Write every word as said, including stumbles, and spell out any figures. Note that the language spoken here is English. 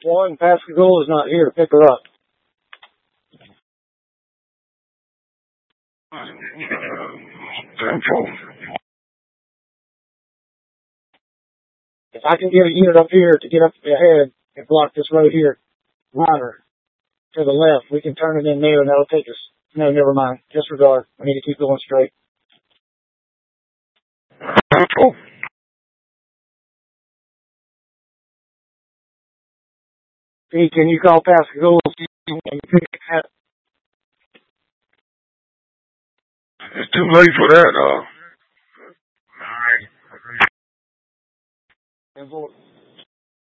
One, Pascagoula's not here to pick her up. If I can get a unit up here to get up ahead and block this road here, Liner, to the left, we can turn it in there and that'll take us. No, never mind. Disregard. I need to keep going straight. Pete, can you call Pascagoula? It's too late for that, uh. Alright.